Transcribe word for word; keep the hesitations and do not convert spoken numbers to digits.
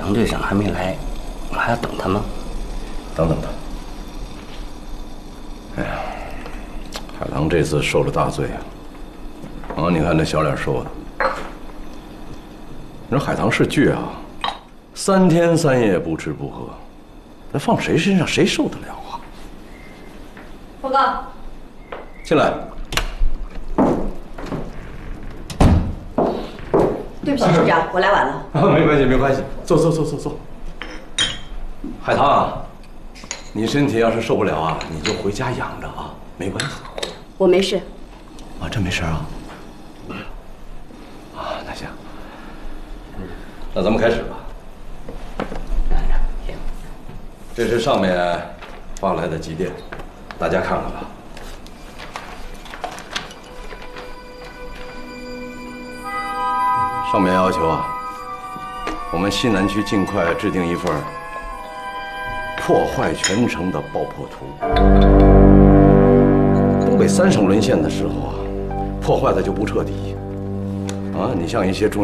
棠队长还没来，我还要等他吗？ 等等他。哎呀，海棠这次受了大罪啊！啊，你看那小脸瘦的。你说海棠是倔啊，三天三夜不吃不喝，那放谁身上谁受得了啊？ 报告。 进来。 对不起，处长，我来晚了。 啊，没关系，没关系，坐坐坐坐坐。海棠啊，你身体要是受不了啊，你就回家养着啊，没关系。 我没事。 啊，真没事啊？啊，那行，那咱们开始吧。 行。 这是上面发来的急电，大家看看吧。上面要求啊，我们西南区尽快制定一份破坏全城的爆破图。东北三省沦陷的时候啊，破坏的就不彻底啊！你像一些中